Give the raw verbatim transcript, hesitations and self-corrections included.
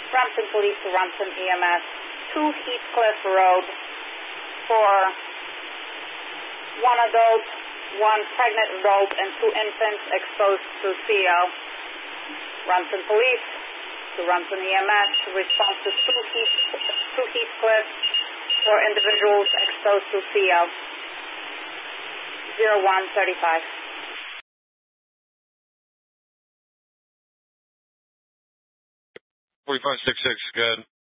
Rumson Police to Rumson E M S, two Heathcliff Road for one adult, one pregnant adult, and two infants exposed to C O. Rumson Police to Rumson E M S, response to two, Heath, two Heathcliff for individuals exposed to C O. zero one thirty-five. forty-five six six, good.